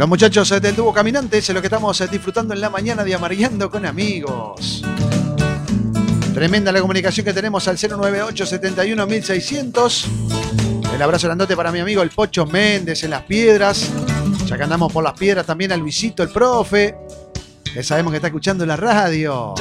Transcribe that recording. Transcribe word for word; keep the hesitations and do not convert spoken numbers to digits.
Los muchachos del Dúo Caminante es lo que estamos disfrutando en la mañana de Amargueando con Amigos. Tremenda la comunicación que tenemos al cero nueve ocho, setenta y uno, mil seiscientos. El abrazo grandote para mi amigo el Pocho Méndez en Las Piedras. Ya que andamos por Las Piedras también a Luisito el profe, que sabemos que está escuchando la radio.